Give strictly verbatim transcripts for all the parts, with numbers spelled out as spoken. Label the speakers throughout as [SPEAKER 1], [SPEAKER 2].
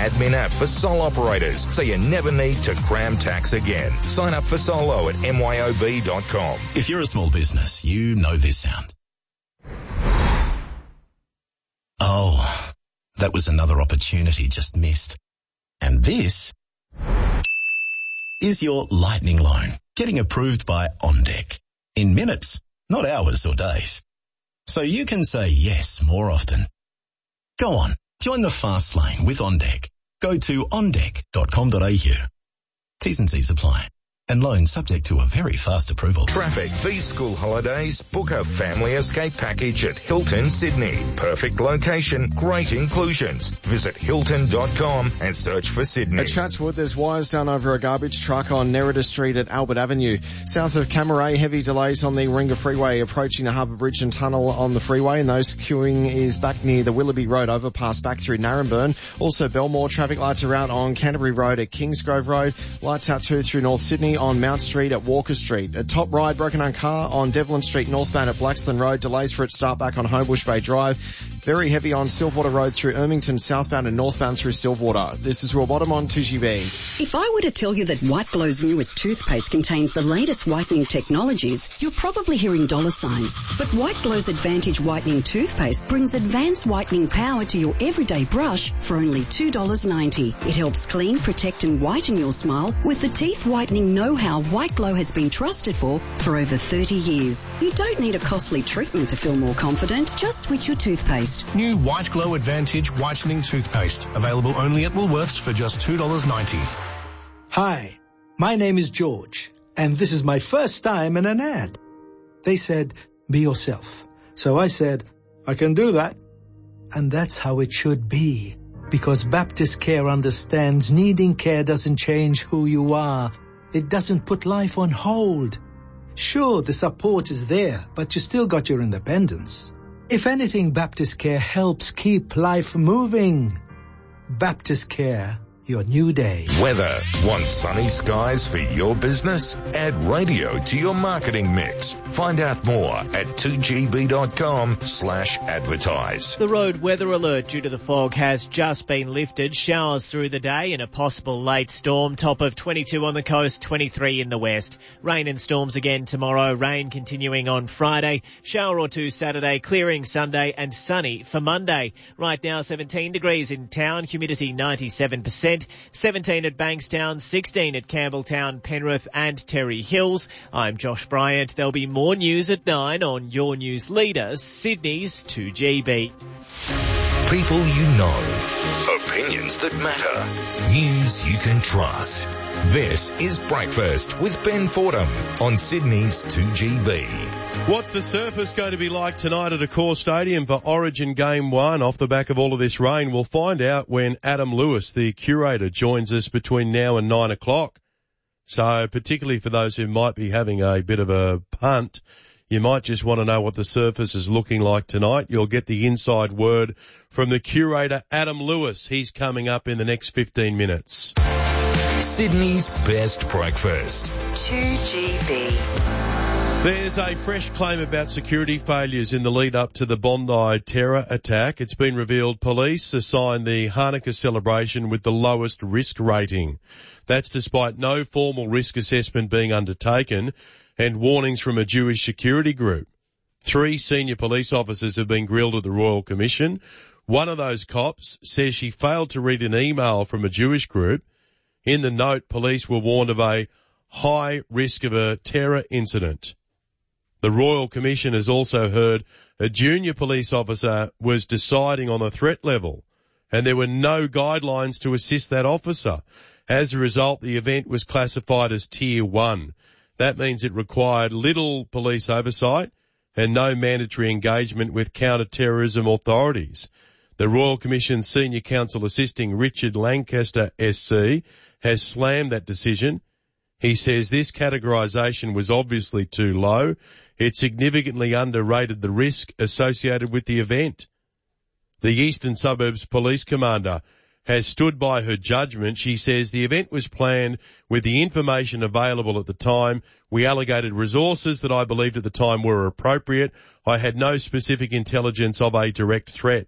[SPEAKER 1] admin app for sole operators so you never need to cram tax again. Sign up for Solo at M Y O B dot com.
[SPEAKER 2] If you're a small business, you know this sound. Oh, that was another opportunity just missed. And this is your lightning loan getting approved by OnDeck in minutes, not hours or days. So you can say yes more often. Go on, join the fast lane with OnDeck. Go to on deck dot com dot a u. T's and C's apply. And loans subject to a very fast approval.
[SPEAKER 1] Traffic these school holidays. Book a family escape package at Hilton Sydney. Perfect location, great inclusions. Visit hilton dot com and search for Sydney.
[SPEAKER 3] At Chatswood, there's wires down over a garbage truck on Nerida Street at Albert Avenue. South of Camaray, heavy delays on the Ringa Freeway approaching the Harbour Bridge and Tunnel on the freeway, and those queuing is back near the Willoughby Road overpass back through Narrabeen. Also, Belmore traffic lights are out on Canterbury Road at Kingsgrove Road. Lights out too through North Sydney on Mount Street at Walker Street. A top ride broken on car on Devlin Street northbound at Blaxland Road. Delays for its start back on Homebush Bay Drive. Very heavy on Silverwater Road through Ermington, southbound and northbound through Silverwater. This is Roy Bottom on two G B.
[SPEAKER 4] If I were to tell you that White Glow's newest toothpaste contains the latest whitening technologies, you're probably hearing dollar signs. But White Glow's Advantage Whitening Toothpaste brings advanced whitening power to your everyday brush for only two dollars ninety. It helps clean, protect and whiten your smile with the teeth whitening know-how White Glow has been trusted for for over thirty years. You don't need a costly treatment to feel more confident. Just switch your toothpaste.
[SPEAKER 5] New White Glow Advantage Whitening Toothpaste. Available only at Woolworths for just two dollars ninety.
[SPEAKER 6] Hi, my name is George, and this is my first time in an ad. They said, be yourself. So I said, I can do that. And that's how it should be. Because Baptist Care understands needing care doesn't change who you are. It doesn't put life on hold. Sure, the support is there, but you still got your independence. If anything, Baptist Care helps keep life moving. Baptist Care, your new day.
[SPEAKER 1] Weather. Want sunny skies for your business? Add radio to your marketing mix. Find out more at two g b dot com slash advertise.
[SPEAKER 7] The road weather alert due to the fog has just been lifted. Showers through the day and a possible late storm. Top of twenty-two on the coast, twenty-three in the west. Rain and storms again tomorrow. Rain continuing on Friday. Shower or two Saturday. Clearing Sunday and sunny for Monday. Right now seventeen degrees in town. Humidity ninety-seven percent. seventeen at Bankstown, sixteen at Campbelltown, Penrith and Terry Hills. I'm Josh Bryant. There'll be more news at nine on your news leader, Sydney's two G B.
[SPEAKER 1] People you know. Opinions that matter. News you can trust. This is Breakfast with Ben Fordham on Sydney's two G B.
[SPEAKER 8] What's the surface going to be like tonight at Accor Stadium for Origin Game one? Off the back of all of this rain, we'll find out when Adam Lewis, the curator, joins us between now and nine o'clock. So particularly for those who might be having a bit of a punt, you might just want to know what the surface is looking like tonight. You'll get the inside word from the curator, Adam Lewis. He's coming up in the next fifteen minutes.
[SPEAKER 1] Sydney's best breakfast.
[SPEAKER 4] two G B.
[SPEAKER 8] There's a fresh claim about security failures in the lead up to the Bondi terror attack. It's been revealed police assigned the Hanukkah celebration with the lowest risk rating. That's despite no formal risk assessment being undertaken and warnings from a Jewish security group. Three senior police officers have been grilled at the Royal Commission. One of those cops says she failed to read an email from a Jewish group. In the note, police were warned of a high risk of a terror incident. The Royal Commission has also heard a junior police officer was deciding on a threat level, and there were no guidelines to assist that officer. As a result, the event was classified as Tier one. That means it required little police oversight and no mandatory engagement with counter-terrorism authorities. The Royal Commission Senior Counsel Assisting Richard Lancaster S C has slammed that decision. He says this categorisation was obviously too low. It significantly underrated the risk associated with the event. The Eastern Suburbs Police Commander has stood by her judgment. She says the event was planned with the information available at the time. We allocated resources that I believed at the time were appropriate. I had no specific intelligence of a direct threat.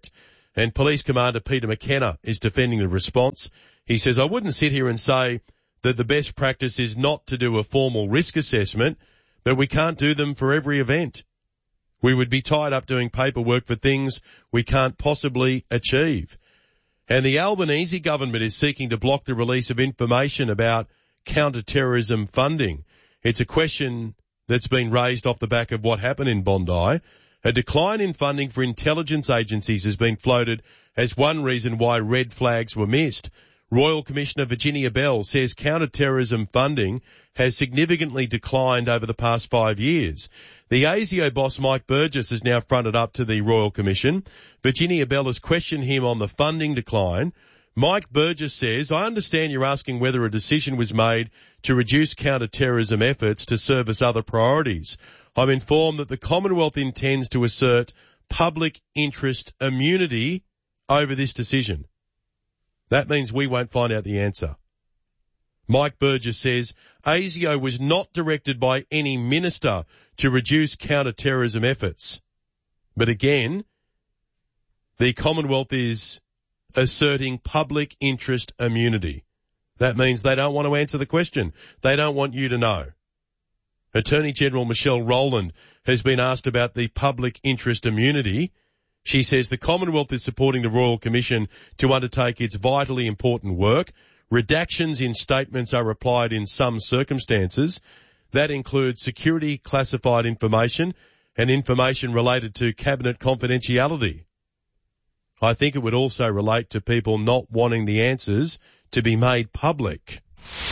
[SPEAKER 8] And Police Commander Peter McKenna is defending the response. He says, I wouldn't sit here and say that the best practice is not to do a formal risk assessment, but we can't do them for every event. We would be tied up doing paperwork for things we can't possibly achieve. And the Albanese government is seeking to block the release of information about counter-terrorism funding. It's a question that's been raised off the back of what happened in Bondi. A decline in funding for intelligence agencies has been floated as one reason why red flags were missed. Royal Commissioner Virginia Bell says counter-terrorism funding has significantly declined over the past five years. The ASIO boss Mike Burgess has now fronted up to the Royal Commission. Virginia Bell has questioned him on the funding decline. Mike Burgess says, I understand you're asking whether a decision was made to reduce counter-terrorism efforts to service other priorities. I'm informed that the Commonwealth intends to assert public interest immunity over this decision. That means we won't find out the answer. Mike Burgess says ASIO was not directed by any minister to reduce counter-terrorism efforts. But again, the Commonwealth is asserting public interest immunity. That means they don't want to answer the question. They don't want you to know. Attorney General Michelle Rowland has been asked about the public interest immunity. She says the Commonwealth is supporting the Royal Commission to undertake its vitally important work. Redactions in statements are applied in some circumstances. That includes security classified information and information related to cabinet confidentiality. I think it would also relate to people not wanting the answers to be made public.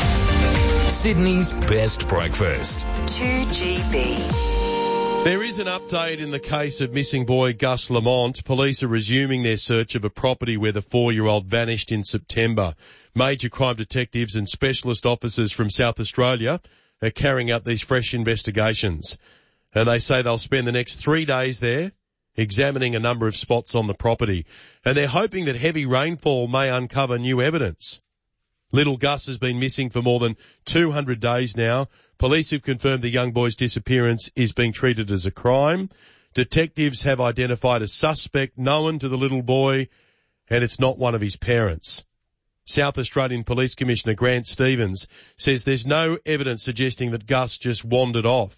[SPEAKER 1] Sydney's best breakfast.
[SPEAKER 9] two G B.
[SPEAKER 8] There is an update in the case of missing boy Gus Lamont. Police are resuming their search of a property where the four-year-old vanished in September. Major crime detectives and specialist officers from South Australia are carrying out these fresh investigations. And they say they'll spend the next three days there examining a number of spots on the property. And they're hoping that heavy rainfall may uncover new evidence. Little Gus has been missing for more than two hundred days now. Police have confirmed the young boy's disappearance is being treated as a crime. Detectives have identified a suspect known to the little boy, and it's not one of his parents. South Australian Police Commissioner Grant Stevens says there's no evidence suggesting that Gus just wandered off.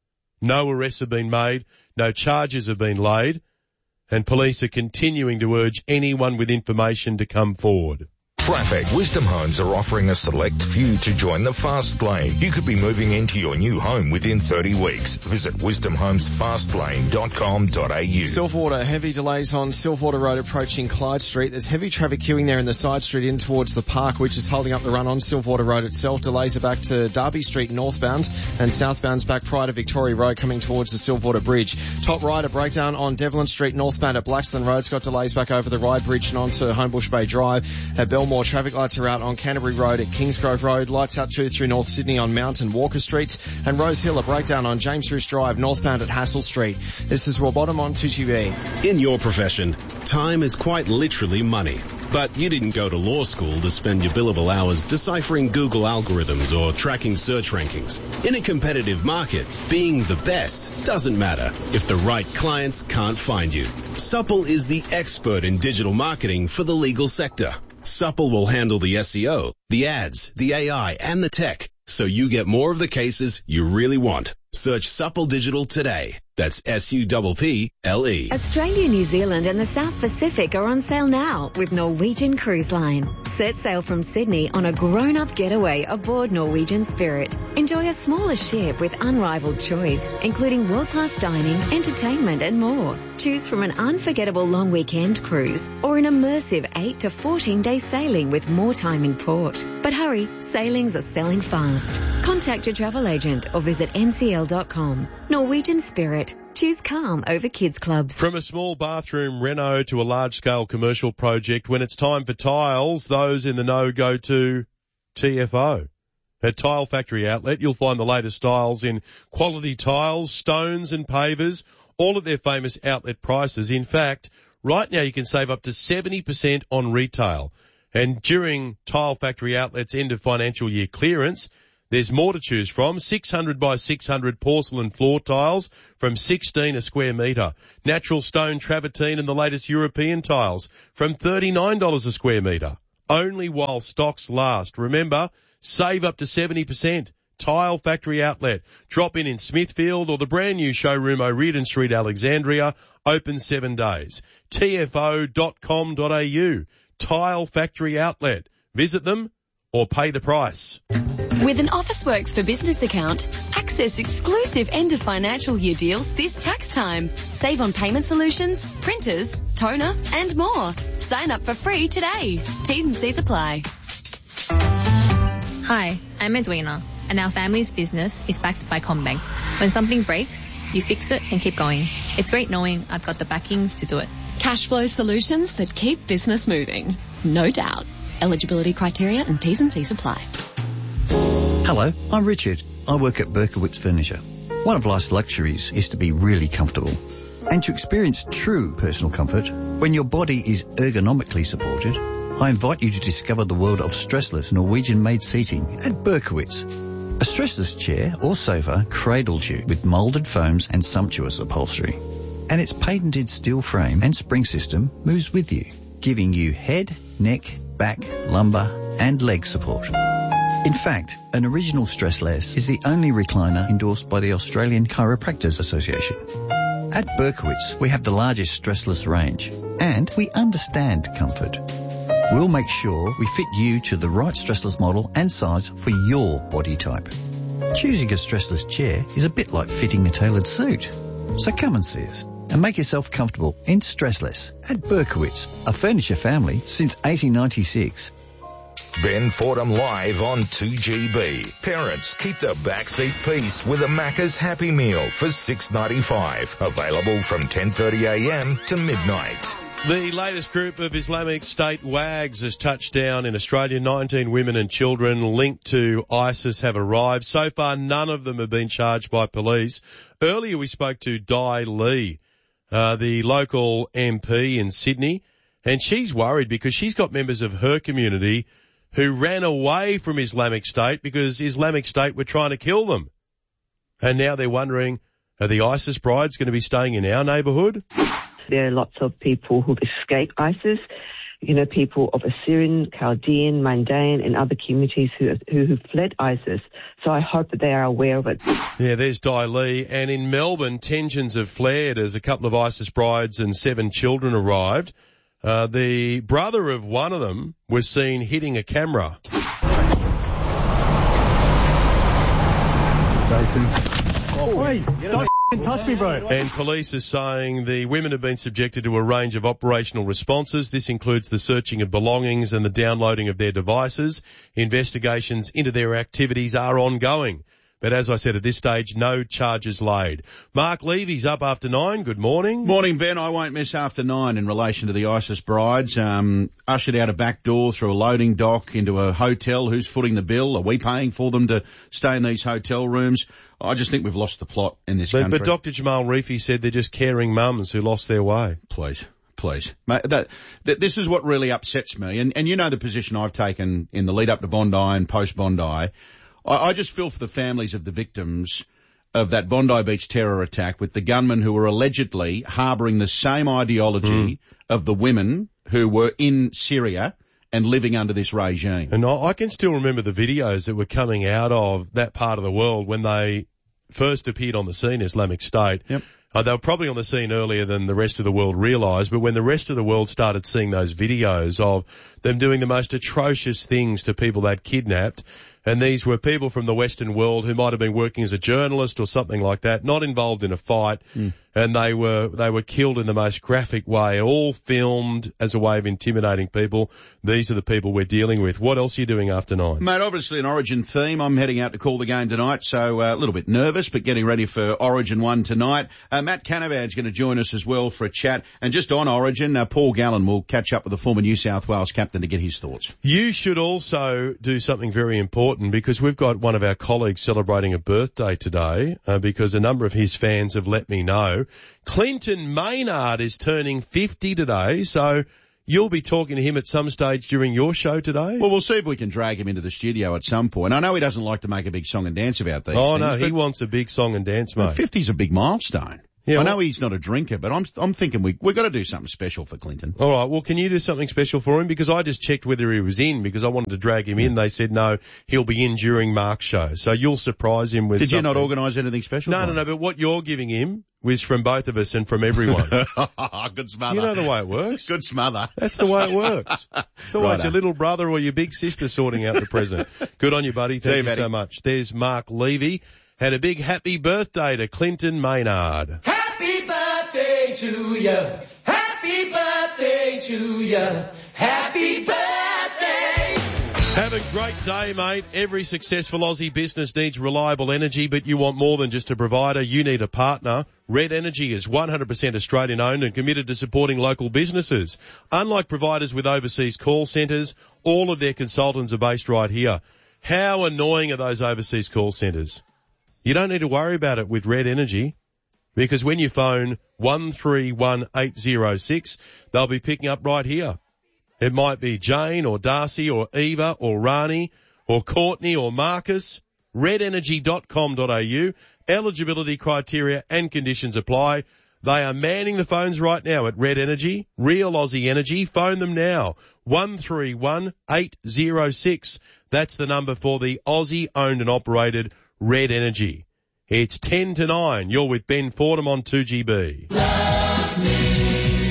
[SPEAKER 8] No arrests have been made, no charges have been laid, and police are continuing to urge anyone with information to come forward.
[SPEAKER 1] Traffic. Wisdom Homes are offering a select few to join the fast lane. You could be moving into your new home within thirty weeks. Visit wisdom homes fast lane dot com dot a u.
[SPEAKER 3] Silverwater, heavy delays on Silverwater Road approaching Clyde Street. There's heavy traffic queuing there in the side street in towards the park, which is holding up the run on Silverwater Road itself. Delays are back to Derby Street northbound and southbound's back prior to Victoria Road coming towards the Silverwater Bridge. Top right, a breakdown on Devlin Street northbound at Blaxland Road. It's got delays back over the Rye Bridge and onto Homebush Bay Drive. At Belmore, traffic lights are out on Canterbury Road at Kingsgrove Road. Lights out too through North Sydney on Mount and Walker Streets. And Rose Hill, a breakdown on James Roos Drive northbound at Hassel Street. This is Rob Bottom on two G B.
[SPEAKER 10] In your profession, time is quite literally money. But you didn't go to law school to spend your billable hours deciphering Google algorithms or tracking search rankings. In a competitive market, being the best doesn't matter if the right clients can't find you. Supple is the expert in digital marketing for the legal sector. Supple will handle the S E O, the ads, the A I, and the tech, so you get more of the cases you really want. Search Supple Digital today. That's S U P P L E.
[SPEAKER 9] Australia, New Zealand and the South Pacific are on sale now with Norwegian Cruise Line. Set sail from Sydney on a grown-up getaway aboard Norwegian Spirit. Enjoy a smaller ship with unrivaled choice, including world-class dining, entertainment and more. Choose from an unforgettable long weekend cruise or an immersive eight to fourteen day sailing with more time in port. But hurry, sailings are selling fast. Contact your travel agent or visit m c l dot com. Norwegian Spirit. Choose calm over kids clubs.
[SPEAKER 8] From a small bathroom reno to a large-scale commercial project, when it's time for tiles, those in the know go to T F O. At Tile Factory Outlet, you'll find the latest styles in quality tiles, stones and pavers, all at their famous outlet prices. In fact, right now you can save up to seventy percent on retail. And during Tile Factory Outlet's end of financial year clearance, There's more to choose from. six hundred by six hundred porcelain floor tiles from sixteen a square metre. Natural stone travertine and the latest European tiles from thirty-nine dollars a square metre. Only while stocks last. Remember, save up to seventy percent. Tile Factory Outlet. Drop in in Smithfield or the brand new showroom O'Riordan Street, Alexandria. Open seven days. T F O dot com dot A U. Tile Factory Outlet. Visit them or pay the price.
[SPEAKER 11] With an Officeworks for Business account, access exclusive end of financial year deals this tax time. Save on payment solutions, printers, toner, and more. Sign up for free today. T's and C's apply.
[SPEAKER 12] Hi, I'm Edwina, and our family's business is backed by CommBank. When something breaks, you fix it and keep going. It's great knowing I've got the backing to do it.
[SPEAKER 13] Cash flow solutions that keep business moving. No doubt. Eligibility criteria and T's and C's apply.
[SPEAKER 14] Hello, I'm Richard. I work at Berkowitz Furniture. One of life's luxuries is to be really comfortable. And to experience true personal comfort, when your body is ergonomically supported, I invite you to discover the world of stressless Norwegian-made seating at Berkowitz. A stressless chair or sofa cradles you with moulded foams and sumptuous upholstery. And its patented steel frame and spring system moves with you, giving you head, neck, back, lumbar and leg support. In fact, an original Stressless is the only recliner endorsed by the Australian Chiropractors Association. At Berkowitz, we have the largest stressless range and we understand comfort. We'll make sure we fit you to the right stressless model and size for your body type. Choosing a stressless chair is a bit like fitting a tailored suit. So come and see us and make yourself comfortable in Stressless at Berkowitz, a furniture family since eighteen ninety-six.
[SPEAKER 1] Ben Fordham live on two G B. Parents, keep the backseat peace with a Macca's Happy Meal for six ninety-five. Available from ten thirty a m to midnight.
[SPEAKER 8] The latest group of Islamic State WAGs has touched down in Australia. nineteen women and children linked to ISIS have arrived. So far, none of them have been charged by police. Earlier, we spoke to Di Lee, uh, the local M P in Sydney, and she's worried because she's got members of her community who ran away from Islamic State because Islamic State were trying to kill them. And now they're wondering, are the ISIS brides going to be staying in our neighbourhood?
[SPEAKER 15] There are lots of people who've escaped ISIS, you know, people of Assyrian, Chaldean, Mandaean and other communities who, who, who fled ISIS. So I hope that they are aware of it.
[SPEAKER 8] Yeah, there's Di Lee. And in Melbourne, tensions have flared as a couple of ISIS brides and seven children arrived. Uh, the brother of one of them was seen hitting a camera.
[SPEAKER 16] Oh, wait, don't f***ing touch me, bro.
[SPEAKER 8] And police are saying the women have been subjected to a range of operational responses. This includes the searching of belongings and the downloading of their devices. Investigations into their activities are ongoing. But as I said, at this stage, no charges laid. Mark Levy's up after nine. Good morning.
[SPEAKER 17] Morning, Ben. I won't miss after nine in relation to the ISIS brides. Um, ushered out a back door through a loading dock into a hotel. Who's footing the bill? Are we paying for them to stay in these hotel rooms? I just think we've lost the plot in this
[SPEAKER 8] but,
[SPEAKER 17] country.
[SPEAKER 8] But Doctor Jamal Reefi said they're just caring mums who lost their way.
[SPEAKER 17] Please. Please. Mate, that, that, this is what really upsets me. And, and you know the position I've taken in the lead up to Bondi and post Bondi. I just feel for the families of the victims of that Bondi Beach terror attack with the gunmen who were allegedly harbouring the same ideology mm. of the women who were in Syria and living under this regime.
[SPEAKER 8] And I can still remember the videos that were coming out of that part of the world when they first appeared on the scene, Islamic State.
[SPEAKER 17] Yep.
[SPEAKER 8] Uh, they were probably on the scene earlier than the rest of the world realised, but when the rest of the world started seeing those videos of them doing the most atrocious things to people they'd kidnapped, and these were people from the Western world who might have been working as a journalist or something like that, not involved in a fight, mm. and they were they were killed in the most graphic way, all filmed as a way of intimidating people. These are the people we're dealing with. What else are you doing after nine?
[SPEAKER 17] Mate, obviously an Origin theme. I'm heading out to call the game tonight, so uh, a little bit nervous, but getting ready for Origin one tonight. Uh, Matt Canavad's going to join us as well for a chat. And just on Origin, uh, Paul Gallen will catch up with the former New South Wales captain to get his thoughts.
[SPEAKER 8] You should also do something very important, because we've got one of our colleagues celebrating a birthday today, uh, because a number of his fans have let me know. Clinton Maynard is turning fifty today, so you'll be talking to him at some stage during your show today?
[SPEAKER 17] Well, we'll see if we can drag him into the studio at some point. I know he doesn't like to make a big song and dance about these
[SPEAKER 8] oh,
[SPEAKER 17] things.
[SPEAKER 8] no, he wants a big song and dance, mate.
[SPEAKER 17] fifty's a big milestone.
[SPEAKER 8] Yeah,
[SPEAKER 17] I
[SPEAKER 8] well,
[SPEAKER 17] know he's not a drinker, but I'm I'm thinking we we've got to do something special for Clinton.
[SPEAKER 8] All right, well, can you do something special for him? Because I just checked whether he was in because I wanted to drag him in. They said no, he'll be in during Mark's show. So you'll surprise him with
[SPEAKER 17] Did
[SPEAKER 8] something.
[SPEAKER 17] you not organise anything special?
[SPEAKER 8] No, no, no, but what you're giving him was from both of us and from everyone.
[SPEAKER 17] Good smother.
[SPEAKER 8] You know the way it works.
[SPEAKER 17] Good smother.
[SPEAKER 8] That's the way it works. It's always
[SPEAKER 17] Righto.
[SPEAKER 8] your little brother or your big sister sorting out the present. Good on you, buddy. Thank
[SPEAKER 17] See
[SPEAKER 8] you
[SPEAKER 17] you, buddy.
[SPEAKER 8] so much. There's Mark Levy. And a big happy birthday to Clinton Maynard.
[SPEAKER 18] Happy birthday to you. Happy birthday to you. Happy birthday.
[SPEAKER 8] Have a great day, mate. Every successful Aussie business needs reliable energy, but you want more than just a provider. You need a partner. Red Energy is one hundred percent Australian owned and committed to supporting local businesses. Unlike providers with overseas call centres, all of their consultants are based right here. How annoying are those overseas call centres? You don't need to worry about it with Red Energy because when you phone one three one eight zero six, they'll be picking up right here. It might be Jane or Darcy or Eva or Rani or Courtney or Marcus. red energy dot com dot a u. Eligibility criteria and conditions apply. They are manning the phones right now at Red Energy, Real Aussie Energy. Phone them now. one three one eight zero six. That's the number for the Aussie owned and operated Red Energy. It's ten to nine. You're with Ben Fordham on two G B.
[SPEAKER 18] Love me,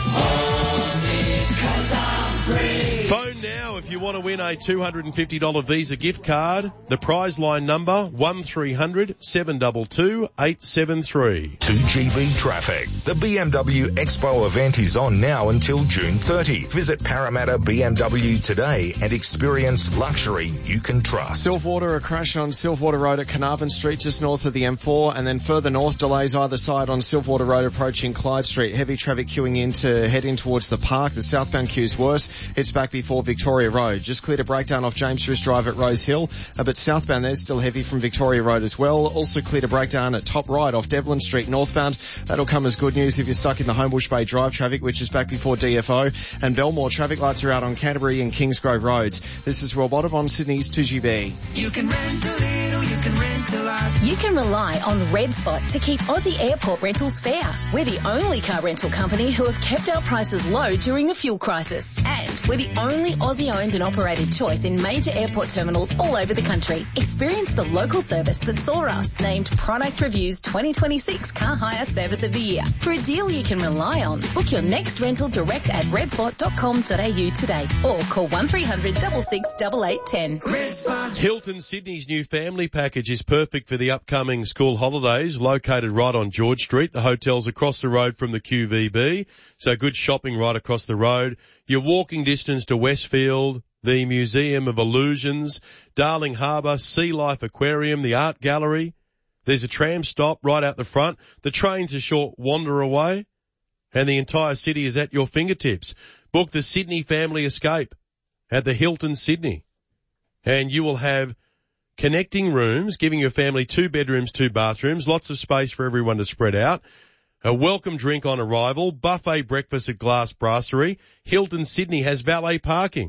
[SPEAKER 18] hold me, 'cause I'm free.
[SPEAKER 8] Phone now if you want to win a two hundred fifty dollars Visa gift card. The prize line number one three hundred seven two two eight seven three.
[SPEAKER 1] two G B traffic. The B M W Expo event is on now until June thirtieth. Visit Parramatta B M W today and experience luxury you can trust.
[SPEAKER 3] Silverwater, a crash on Silverwater Road at Carnarvon Street, just north of the M four, and then further north, delays either side on Silverwater Road approaching Clyde Street. Heavy traffic queuing in to head in towards the park. The southbound queue's worse. It's back before Victoria Road. Just cleared a breakdown off James Street Drive at Rose Hill, uh, but southbound there's still heavy from Victoria Road as well. Also cleared a breakdown at Top Right off Devlin Street northbound. That'll come as good news if you're stuck in the Homebush Bay Drive traffic, which is back before D F O. And Belmore traffic lights are out on Canterbury and Kingsgrove Roads. This is Will Bottom on Sydney's two G B.
[SPEAKER 18] You can rent a little, you can rent a lot.
[SPEAKER 11] You can rely on Red Spot to keep Aussie airport rentals fair. We're the only car rental company who have kept our prices low during the fuel crisis. And we're the only Aussie-owned and operated choice in major airport terminals all over the country. Experience the local service that saw us named Product Review's twenty twenty-six Car Hire Service of the Year. For a deal you can rely on, book your next rental direct at red spot dot com dot a u today or call one three hundred six six eight eight one zero.
[SPEAKER 8] Hilton Sydney's new family package is perfect for the upcoming school holidays, located right on George Street. The hotel's across the road from the Q V B, so good shopping right across the road. You're walking distance to Westfield, the Museum of Illusions, Darling Harbour, Sea Life Aquarium, the Art Gallery. There's a tram stop right out the front. The train's a short wander away, and the entire city is at your fingertips. Book the Sydney Family Escape at the Hilton Sydney, and you will have connecting rooms, giving your family two bedrooms, two bathrooms, lots of space for everyone to spread out. A welcome drink on arrival, buffet breakfast at Glass Brasserie. Hilton Sydney has valet parking.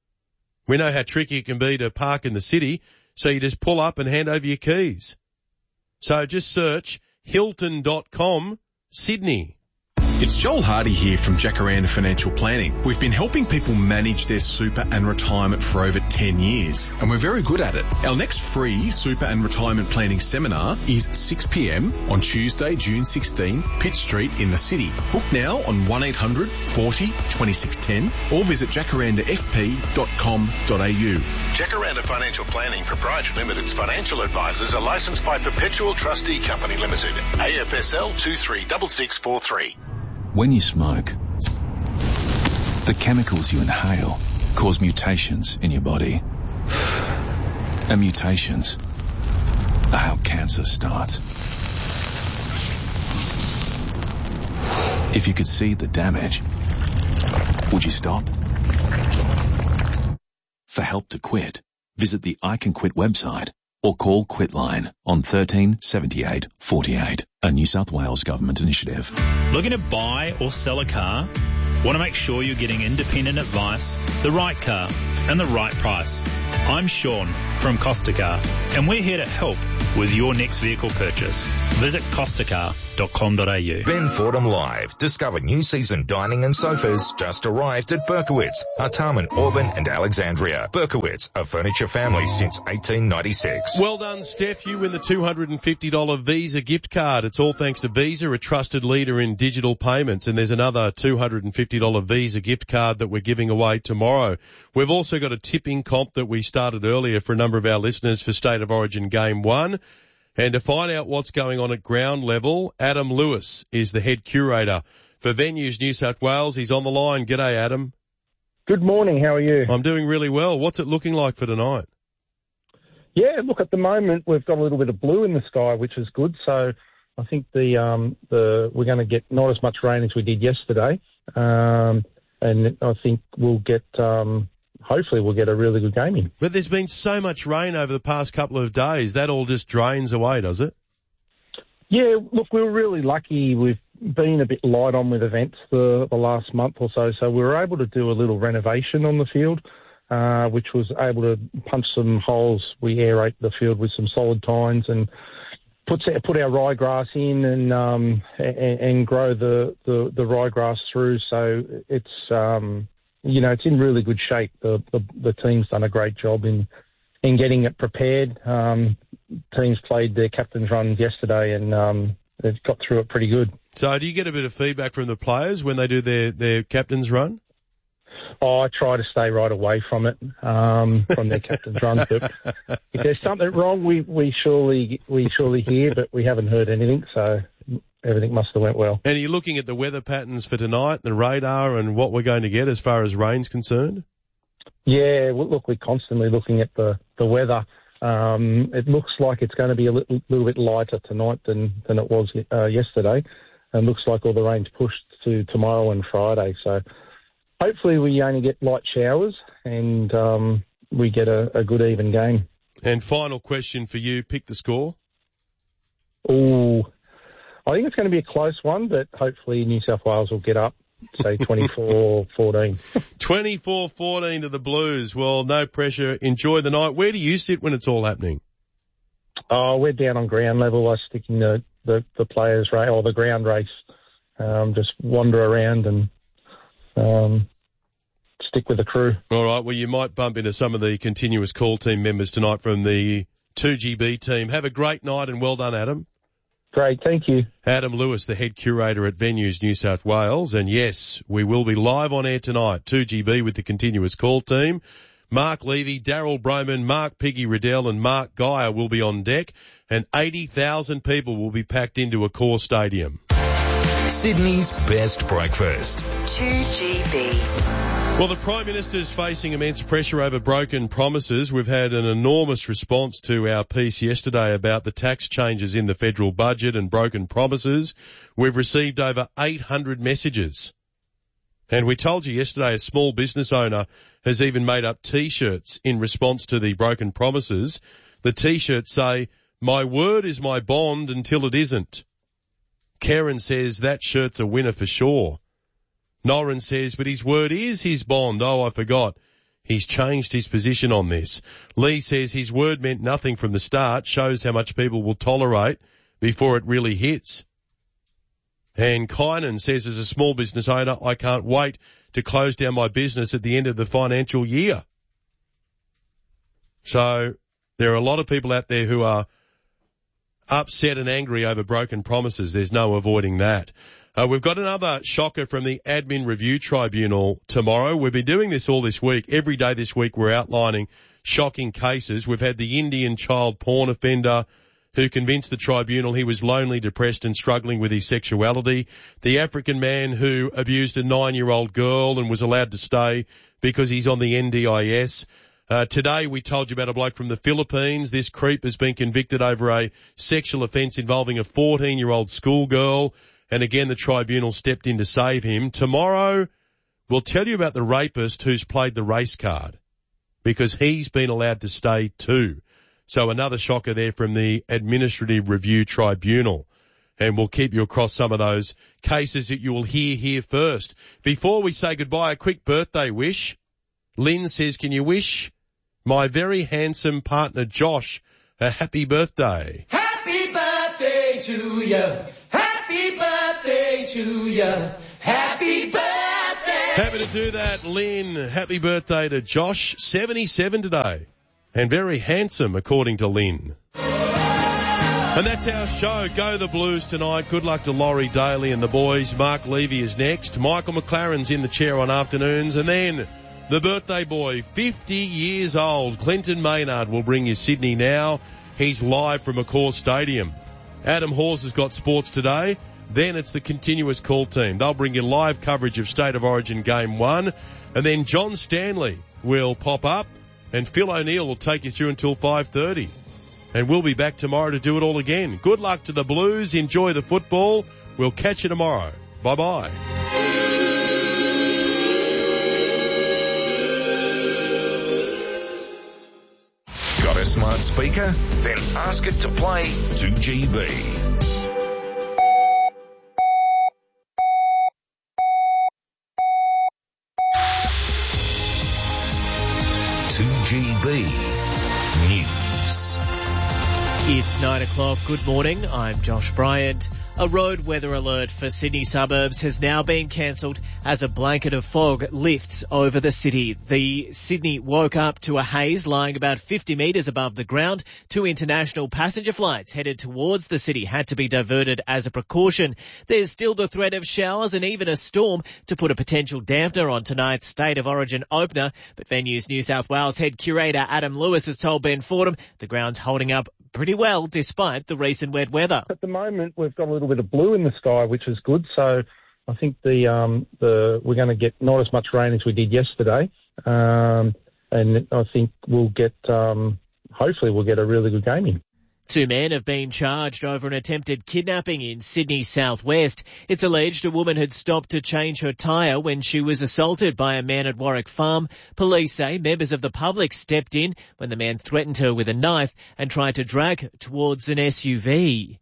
[SPEAKER 8] We know how tricky it can be to park in the city, so you just pull up and hand over your keys. So just search hilton dot com Sydney.
[SPEAKER 19] It's Joel Hardy here from Jacaranda Financial Planning. We've been helping people manage their super and retirement for over ten years, and we're very good at it. Our next free super and retirement planning seminar is six p m on Tuesday, June sixteenth, Pitt Street in the city. Book now on one eight hundred forty twenty-six ten or visit jacaranda f p dot com dot a u.
[SPEAKER 20] Jacaranda Financial Planning Proprietary Limited's financial advisors are licensed by Perpetual Trustee Company Limited, A F S L two three six six four three.
[SPEAKER 21] When you smoke, the chemicals you inhale cause mutations in your body. And mutations are how cancer starts. If you could see the damage, would you stop? For help to quit, visit the I Can Quit website or call Quitline on one three seven eight four eight, a New South Wales government initiative.
[SPEAKER 22] Looking to buy or sell a car?
[SPEAKER 2] Want to make sure you're getting independent advice, the right car, and the right price? I'm Sean from Costa Car, and we're here to help with your next vehicle purchase. Visit costa car dot com dot a u.
[SPEAKER 1] Ben Fordham Live. Discover new season dining and sofas just arrived at Berkowitz, Artarmon, Auburn and Alexandria. Berkowitz, a furniture family since eighteen ninety-six.
[SPEAKER 8] Well done, Steph. You win the two hundred fifty dollars Visa gift card. It's all thanks to Visa, a trusted leader in digital payments. And there's another two hundred fifty dollars Visa gift card that we're giving away tomorrow. We've also got a tipping comp that we started earlier for a number of our listeners for State of Origin Game one. And to find out what's going on at ground level, Adam Lewis is the head curator for Venues New South Wales. He's on the line. G'day, Adam.
[SPEAKER 22] Good morning. How are you?
[SPEAKER 8] I'm doing really well. What's it looking like for tonight?
[SPEAKER 22] Yeah, look, at the moment we've got a little bit of blue in the sky, which is good. So I think the um the we're going to get not as much rain as we did yesterday, um, and I think we'll get um hopefully we'll get a really good game in.
[SPEAKER 8] But there's been so much rain over the past couple of days. That all just drains away, does it?
[SPEAKER 22] Yeah, look, we were really lucky. We've been a bit light on with events the, the last month or so, so we were able to do a little renovation on the field, uh, which was able to punch some holes. We aerate the field with some solid tines and put, put our ryegrass in and, um, and, and grow the, the, the ryegrass through. So it's... Um, You know, it's in really good shape. The, the the team's done a great job in in getting it prepared. Um, teams played their captain's run yesterday and um, they've got through it pretty good.
[SPEAKER 8] So do you get a bit of feedback from the players when they do their, their captain's run?
[SPEAKER 22] Oh, I try to stay right away from it, um, from their captain's run. But if there's something wrong, we, we surely we surely hear, but we haven't heard anything, so everything must have went well.
[SPEAKER 8] And are you looking at the weather patterns for tonight, the radar, and what we're going to get as far as rain's concerned?
[SPEAKER 22] Yeah, well, look, we're constantly looking at the, the weather. Um, it looks like it's going to be a little, little bit lighter tonight than, than it was uh, yesterday. And looks like all the rain's pushed to tomorrow and Friday. So hopefully we only get light showers and um, we get a, a good even game.
[SPEAKER 8] And final question for you, pick the score.
[SPEAKER 22] Oh, I think it's going to be a close one, but hopefully New South Wales will get up, say twenty-four fourteen.
[SPEAKER 8] twenty-four fourteen to the Blues. Well, no pressure. Enjoy the night. Where do you sit when it's all happening?
[SPEAKER 22] Oh, we're down on ground level. I stick in the, the, the players' race or the ground race. Um, just wander around and um, stick with the crew.
[SPEAKER 8] All right. Well, you might bump into some of the continuous call team members tonight from the two G B team. Have a great night and well done, Adam.
[SPEAKER 22] Great, thank you.
[SPEAKER 8] Adam Lewis, the head curator at Venues New South Wales. And yes, we will be live on air tonight, two G B with the continuous call team. Mark Levy, Daryl Broman, Mark Piggy Riddell and Mark Geyer will be on deck. And eighty thousand people will be packed into a core stadium.
[SPEAKER 1] Sydney's best breakfast.
[SPEAKER 9] two G B.
[SPEAKER 8] Well, the Prime Minister's facing immense pressure over broken promises. We've had an enormous response to our piece yesterday about the tax changes in the federal budget and broken promises. We've received over eight hundred messages. And we told you yesterday a small business owner has even made up T-shirts in response to the broken promises. The T-shirts say, "My word is my bond until it isn't." Karen says that shirt's a winner for sure. Noran says, but his word is his bond. Oh, I forgot. He's changed his position on this. Lee says his word meant nothing from the start, shows how much people will tolerate before it really hits. And Kynan says, as a small business owner, I can't wait to close down my business at the end of the financial year. So there are a lot of people out there who are upset and angry over broken promises. There's no avoiding that. Uh, we've got another shocker from the Admin Review Tribunal tomorrow. We've been doing this all this week. Every day this week we're outlining shocking cases. We've had the Indian child porn offender who convinced the tribunal he was lonely, depressed and struggling with his sexuality. The African man who abused a nine-year-old girl and was allowed to stay because he's on the N D I S. Uh, today we told you about a bloke from the Philippines. This creep has been convicted over a sexual offence involving a fourteen-year-old schoolgirl. And again, the tribunal stepped in to save him. Tomorrow, we'll tell you about the rapist who's played the race card because he's been allowed to stay too. So another shocker there from the Administrative Review Tribunal. and we'll keep you across some of those cases that you will hear here first. Before we say goodbye, a quick birthday wish. Lynn says, can you wish my very handsome partner Josh a happy birthday?
[SPEAKER 18] Happy birthday to you. Happy birthday to you. Happy birthday.
[SPEAKER 8] Happy to do that, Lynn. Happy birthday to Josh, seventy-seven today, and very handsome according to Lynn. And that's our show. Go the Blues tonight. Good luck to Laurie Daly and the boys. Mark Levy is next. Michael McLaren's in the chair on afternoons. And then the birthday boy, fifty years old, Clinton Maynard, will bring you Sydney Now. He's live from Accor Stadium. Adam Hawes has got sports today. Then it's the continuous call team. They'll bring you live coverage of State of Origin Game one. And then John Stanley will pop up and Phil O'Neill will take you through until five thirty. And we'll be back tomorrow to do it all again. Good luck to the Blues. Enjoy the football. We'll catch you tomorrow. Bye-bye.
[SPEAKER 1] Got a smart speaker? Then ask it to play two G B. two G B News.
[SPEAKER 7] It's nine o'clock. Good morning. I'm Josh Bryant. A road weather alert for Sydney suburbs has now been cancelled as a blanket of fog lifts over the city. The Sydney woke up to a haze lying about fifty metres above the ground. Two international passenger flights headed towards the city had to be diverted as a precaution. There's still the threat of showers and even a storm to put a potential dampener on tonight's State of Origin opener. But Venues New South Wales head curator Adam Lewis has told Ben Fordham the ground's holding up pretty well despite the recent wet weather.
[SPEAKER 22] At the moment, we've got a little bit of blue in the sky, which is good. So I think the um, the we're going to get not as much rain as we did yesterday, um, and I think we'll get um, hopefully we'll get a really good game in.
[SPEAKER 7] Two men have been charged over an attempted kidnapping in Sydney's southwest. It's alleged a woman had stopped to change her tyre when she was assaulted by a man at Warwick Farm. Police say members of the public stepped in when the man threatened her with a knife and tried to drag her towards an S U V.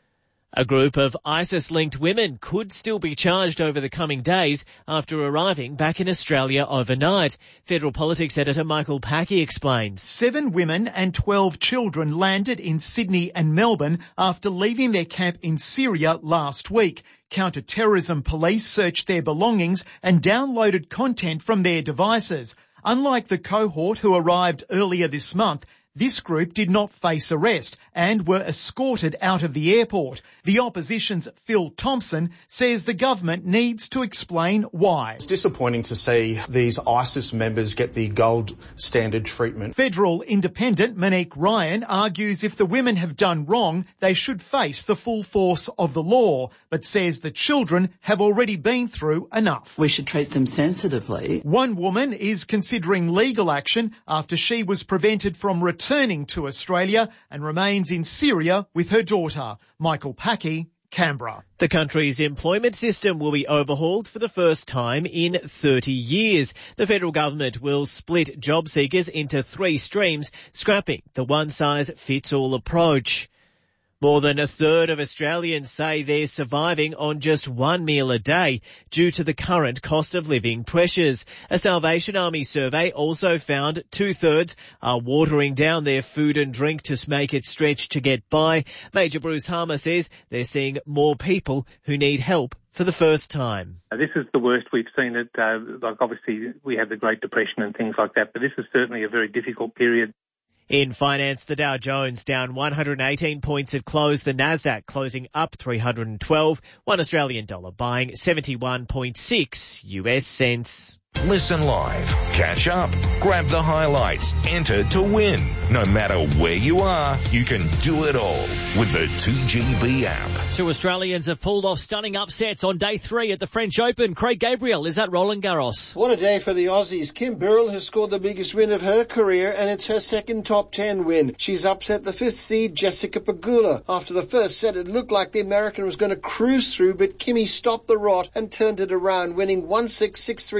[SPEAKER 7] A group of ISIS-linked women could still be charged over the coming days after arriving back in Australia overnight. Federal Politics editor Michael Packey explains.
[SPEAKER 5] Seven women and twelve children landed in Sydney and Melbourne after leaving their camp in Syria last week. Counter-terrorism police searched their belongings and downloaded content from their devices. Unlike the cohort who arrived earlier this month, this group did not face arrest and were escorted out of the airport. The opposition's Phil Thompson says the government needs to explain why.
[SPEAKER 6] It's disappointing to see these ISIS members get the gold standard treatment.
[SPEAKER 5] Federal independent Monique Ryan argues if the women have done wrong, they should face the full force of the law, but says the children have already been through enough.
[SPEAKER 23] We should treat them sensitively.
[SPEAKER 5] One woman is considering legal action after she was prevented from returning returning to Australia and remains in Syria with her daughter. Michael Packey, Canberra.
[SPEAKER 7] The country's employment system will be overhauled for the first time in thirty years. The federal government will split job seekers into three streams, scrapping the one-size-fits-all approach. More than a third of Australians say they're surviving on just one meal a day due to the current cost of living pressures. A Salvation Army survey also found two-thirds are watering down their food and drink to make it stretch to get by. Major Bruce Harmer says they're seeing more people who need help for the first time.
[SPEAKER 24] This is the worst we've seen it. Uh, like obviously we had the Great Depression and things like that, but this is certainly a very difficult period.
[SPEAKER 7] In finance, the Dow Jones down one hundred eighteen points at close. The Nasdaq closing up three hundred twelve. One Australian dollar buying seventy-one point six U S cents.
[SPEAKER 1] Listen live, catch up, grab the highlights, enter to win. No matter where you are, you can do it all with the two G B app.
[SPEAKER 25] Two Australians have pulled off stunning upsets on day three at the French Open. Craig Gabriel is at Roland Garros.
[SPEAKER 26] What a day for the Aussies. Kim Burrell has scored the biggest win of her career, and it's her second top ten win. She's upset the fifth seed Jessica Pegula. After the first set, it looked like the American was going to cruise through, but Kimmy stopped the rot and turned it around, winning one six, six three, six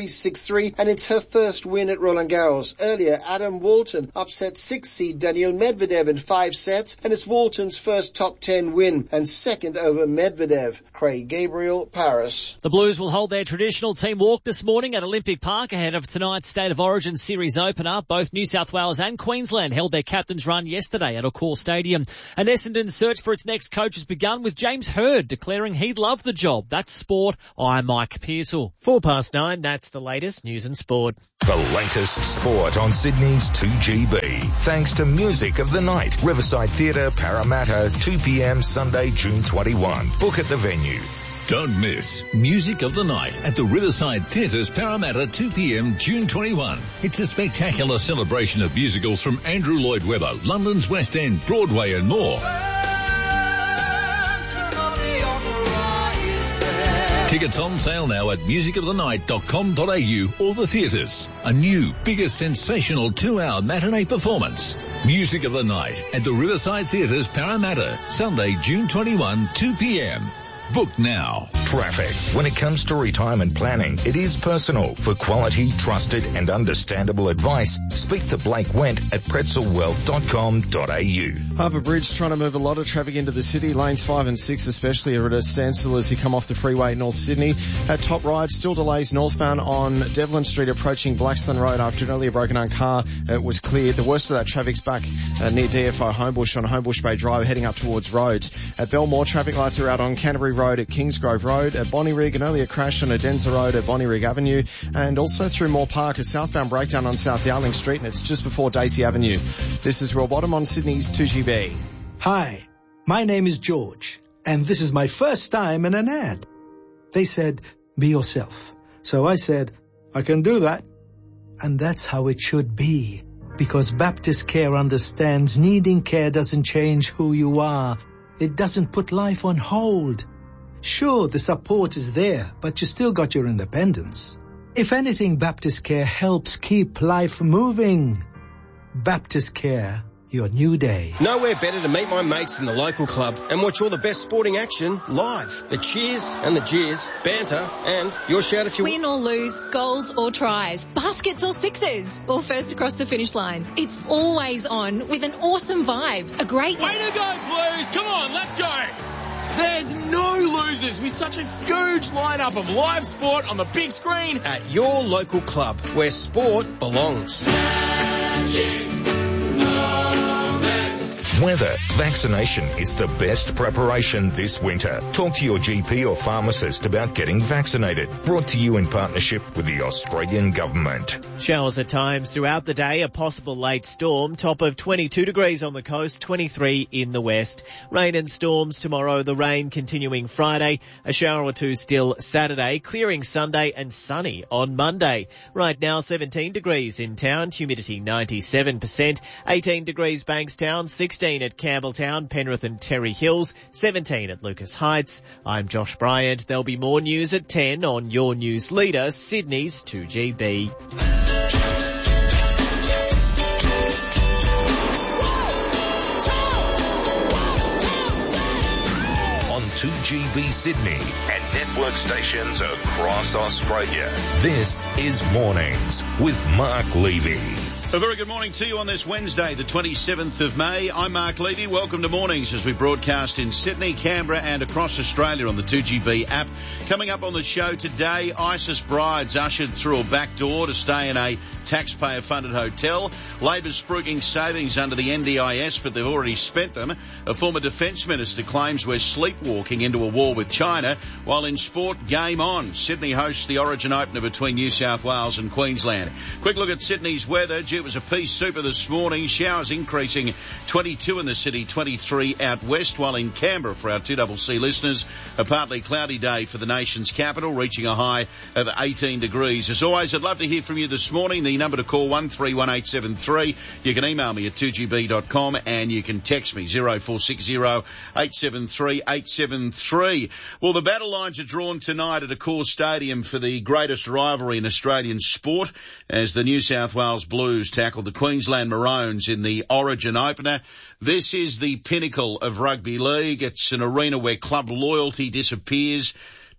[SPEAKER 26] six three, and it's her first win at Roland Garros. Earlier, Adam Walton upset sixth seed Daniil Medvedev in five sets, and it's Walton's first top ten win and second over Medvedev. Craig Gabriel, Paris.
[SPEAKER 25] The Blues will hold their traditional team walk this morning at Olympic Park ahead of tonight's State of Origin Series opener. Both New South Wales and Queensland held their captain's run yesterday at Accor Stadium. And Essendon's search for its next coach has begun, with James Hird declaring he'd love the job. That's sport. I'm Mike Pearsall.
[SPEAKER 7] Four past nine, that's the latest news and sport.
[SPEAKER 1] The latest sport on Sydney's two G B. Thanks to Music of the Night, Riverside Theatre, Parramatta, two p.m. Sunday, June twenty-first. Book at the venue.
[SPEAKER 4] Don't miss Music of the Night at the Riverside Theatres, Parramatta, two p.m. June twenty-first. It's a spectacular celebration of musicals from Andrew Lloyd Webber, London's West End, Broadway and more. Tickets on sale now at music of the night dot com dot a u or the theatres. A new, bigger, sensational two-hour matinee performance. Music of the Night at the Riverside Theatres, Parramatta, Sunday, June twenty-first, two p.m. Book now.
[SPEAKER 1] Traffic. When it comes to retirement planning, it is personal. For quality, trusted and understandable advice, speak to Blake Wendt at pretzel wealth dot com dot a u.
[SPEAKER 3] Harbour Bridge trying to move a lot of traffic into the city. Lanes five and six especially are at a standstill as you come off the freeway at North Sydney. At Top Ride, still delays northbound on Devlin Street approaching Blackstone Road after an earlier broken down car uh, was cleared. The worst of that traffic's back uh, near D F O Homebush on Homebush Bay Drive heading up towards Rhodes. At Belmore, traffic lights are out on Canterbury Road at Kingsgrove Road. At Bonnyrigg, an earlier crash on Adenza Road at Bonnyrigg Avenue, and also through Moore Park, a southbound breakdown on South Dowling Street, and it's just before Daisy Avenue. This is Rob Bottom on Sydney's two G B.
[SPEAKER 10] Hi, my name is George, and this is my first time in an ad. They said, be yourself. So I said, I can do that. And that's how it should be, because Baptist Care understands needing care doesn't change who you are. It doesn't put life on hold. Sure, the support is there, but you still got your independence. If anything, Baptist Care helps keep life moving. Baptist Care, your new day.
[SPEAKER 12] Nowhere better to meet my mates in the local club and watch all the best sporting action live. The cheers and the jeers, banter, and your shout if you
[SPEAKER 11] win or lose, goals or tries, baskets or sixes, or first across the finish line. It's always on with an awesome vibe. A great
[SPEAKER 13] way to go, Blues! Come on, let's go! There's no losers with such a huge lineup of live sport on the big screen
[SPEAKER 12] at your local club where sport belongs.
[SPEAKER 1] Weather. Vaccination is the best preparation this winter. Talk to your G P or pharmacist about getting vaccinated. Brought to you in partnership with the Australian Government.
[SPEAKER 7] Showers at times throughout the day, a possible late storm. Top of twenty-two degrees on the coast, twenty-three in the west. Rain and storms tomorrow, the rain continuing Friday. A shower or two still Saturday, clearing Sunday and sunny on Monday. Right now, seventeen degrees in town, humidity ninety-seven percent. eighteen degrees Bankstown, sixteen at Campbelltown, Penrith and Terry Hills, seventeen at Lucas Heights. I'm Josh Bryant. There'll be more news at ten on your news leader, Sydney's two G B.
[SPEAKER 1] On two G B Sydney and network stations across Australia. This is Mornings with Mark Levy.
[SPEAKER 17] A very good morning to you on this Wednesday, the twenty-seventh of May. I'm Mark Levy. Welcome to Mornings as we broadcast in Sydney, Canberra and across Australia on the two G B app. Coming up on the show today, ISIS brides ushered through a back door to stay in a taxpayer-funded hotel. Labor's spruiking savings under the N D I S, but they've already spent them. A former Defence Minister claims we're sleepwalking into a war with China. While in sport, game on. Sydney hosts the Origin opener between New South Wales and Queensland. Quick look at Sydney's weather. It was a peace super this morning. Showers increasing twenty-two in the city, twenty-three out west, while in Canberra, for our two C C listeners, a partly cloudy day for the nation's capital, reaching a high of eighteen degrees. As always, I'd love to hear from you this morning. The number to call one three one eight seven three. You can email me at two g b dot com and you can text me zero four six zero eight seven three eight seven three. Well, the battle lines are drawn tonight at Accor Stadium for the greatest rivalry in Australian sport as the New South Wales Blues tackled the Queensland Maroons in the Origin opener. This is the pinnacle of rugby league. It's an arena where club loyalty disappears.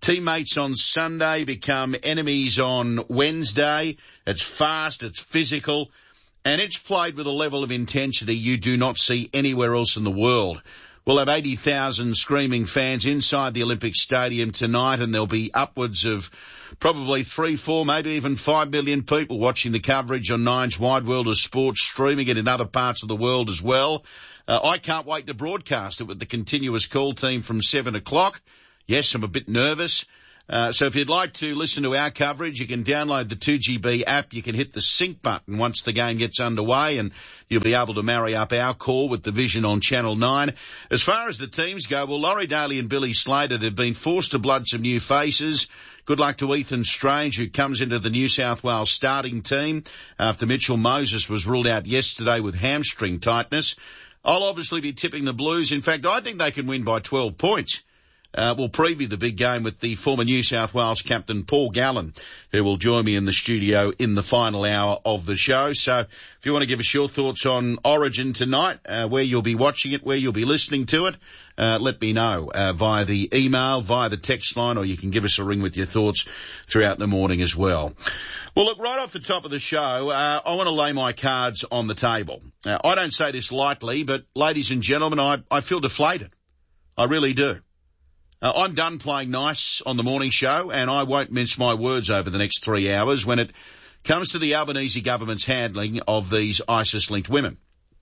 [SPEAKER 17] Teammates on Sunday become enemies on Wednesday. It's fast, it's physical, and it's played with a level of intensity you do not see anywhere else in the world. We'll have eighty thousand screaming fans inside the Olympic Stadium tonight, and there'll be upwards of probably three, four, maybe even five million people watching the coverage on Nine's Wide World of Sport, streaming it in other parts of the world as well. Uh, I can't wait to broadcast it with the continuous call team from seven o'clock. Yes, I'm a bit nervous. Uh, so if you'd like to listen to our coverage, you can download the two G B app. You can hit the sync button once the game gets underway, and you'll be able to marry up our call with the Vision on Channel nine. As far as the teams go, well, Laurie Daly and Billy Slater, they've been forced to blood some new faces. Good luck to Ethan Strange, who comes into the New South Wales starting team after Mitchell Moses was ruled out yesterday with hamstring tightness. I'll obviously be tipping the Blues. In fact, I think they can win by twelve points. Uh, we'll preview the big game with the former New South Wales captain, Paul Gallen, who will join me in the studio in the final hour of the show. So if you want to give us your thoughts on Origin tonight, uh, where you'll be watching it, where you'll be listening to it, uh, let me know uh, via the email, via the text line, or you can give us a ring with your thoughts throughout the morning as well. Well, look, right off the top of the show, uh, I want to lay my cards on the table. Now, I don't say this lightly, but ladies and gentlemen, I, I feel deflated. I really do. Uh, I'm done playing nice on the morning show, and I won't mince my words over the next three hours when it comes to the Albanese government's handling of these ISIS-linked women.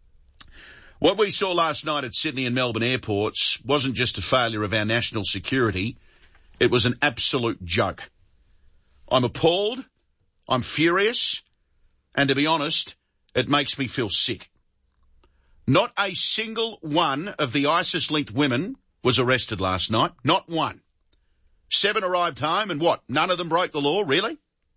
[SPEAKER 17] What we saw last night at Sydney and Melbourne airports wasn't just a failure of our national security. It was an absolute joke. I'm appalled. I'm furious. And to be honest, it makes me feel sick. Not a single one of the ISIS-linked women was arrested last night. Not one. Seven arrived home, and what? None of them broke the law? Really?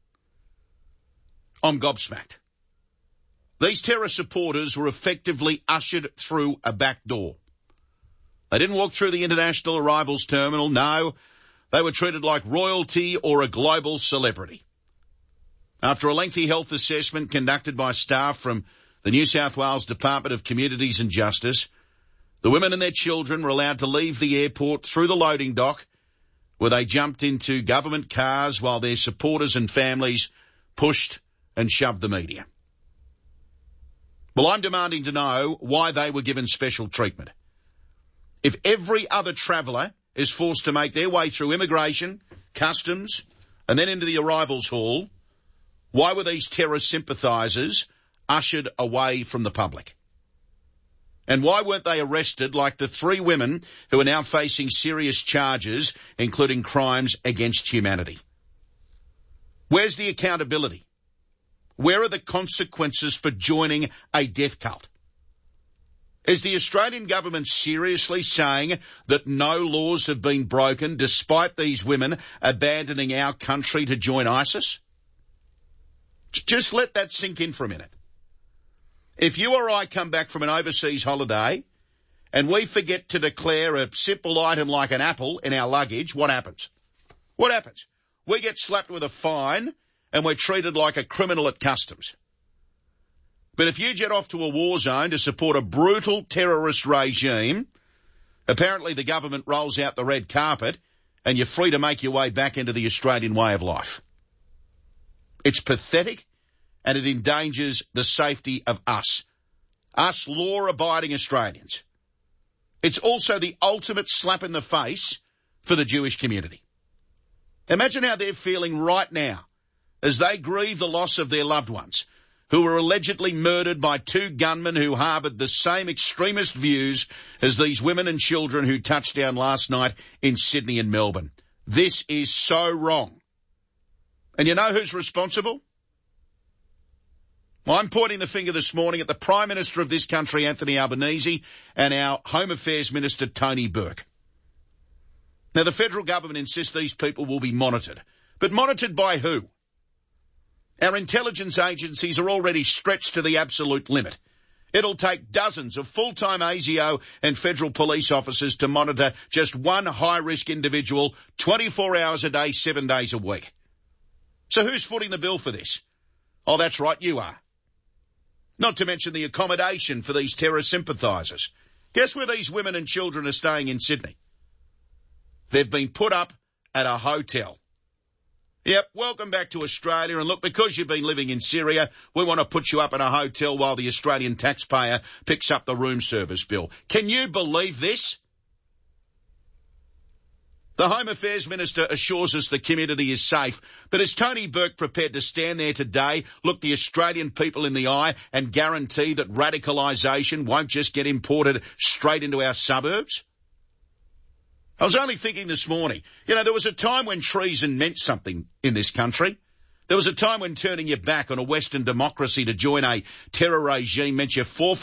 [SPEAKER 17] I'm gobsmacked. These terror supporters were effectively ushered through a back door. They didn't walk through the international arrivals terminal. No, they were treated like royalty or a global celebrity. After a lengthy health assessment conducted by staff from the New South Wales Department of Communities and Justice, the women and their children were allowed to leave the airport through the loading dock, where they jumped into government cars while their supporters and families pushed and shoved the media. Well, I'm demanding to know why they were given special treatment. If every other traveller is forced to make their way through immigration, customs, and then into the arrivals hall, why were these terror sympathisers ushered away from the public? And why weren't they arrested like the three women who are now facing serious charges, including crimes against humanity? Where's the accountability? Where are the consequences for joining a death cult? Is the Australian government seriously saying that no laws have been broken despite these women abandoning our country to join ISIS? Just let that sink in for a minute. If you or I come back from an overseas holiday and we forget to declare a simple item like an apple in our luggage, what happens? What happens? We get slapped with a fine and we're treated like a criminal at customs. But if you jet off to a war zone to support a brutal terrorist regime, apparently the government rolls out the red carpet and you're free to make your way back into the Australian way of life. It's pathetic. And it endangers the safety of us, us law-abiding Australians. It's also the ultimate slap in the face for the Jewish community. Imagine how they're feeling right now as they grieve the loss of their loved ones, who were allegedly murdered by two gunmen who harboured the same extremist views as these women and children who touched down last night in Sydney and Melbourne. This is so wrong. And you know who's responsible? I'm pointing the finger this morning at the Prime Minister of this country, Anthony Albanese, and our Home Affairs Minister, Tony Burke. Now, the federal government insists these people will be monitored. But monitored by who? Our intelligence agencies are already stretched to the absolute limit. It'll take dozens of full-time A S I O and federal police officers to monitor just one high-risk individual twenty-four hours a day, seven days a week. So who's footing the bill for this? Oh, that's right, you are. Not to mention the accommodation for these terror sympathisers. Guess where these women and children are staying in Sydney? They've been put up at a hotel. Yep, welcome back to Australia. And look, because you've been living in Syria, we want to put you up in a hotel while the Australian taxpayer picks up the room service bill. Can you believe this? The Home Affairs Minister assures us the community is safe, but is Tony Burke prepared to stand there today, look the Australian people in the eye and guarantee that radicalisation won't just get imported straight into our suburbs? I was only thinking this morning, you know, there was a time when treason meant something in this country. There was a time when turning your back on a Western democracy to join a terror regime meant you forfeit